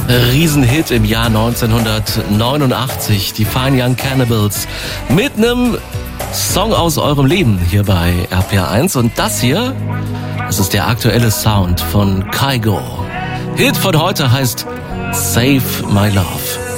Riesenhit im Jahr 1989, die Fine Young Cannibals mit einem Song aus eurem Leben hier bei RPR1. Und das hier, das ist der aktuelle Sound von Kygo. Hit von heute heißt Save My Love.